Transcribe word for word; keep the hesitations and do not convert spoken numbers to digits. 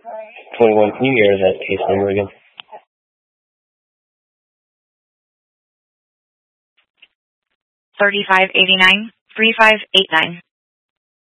twenty-one, can you hear that case number again? thirty-five eighty-nine, three five eight nine.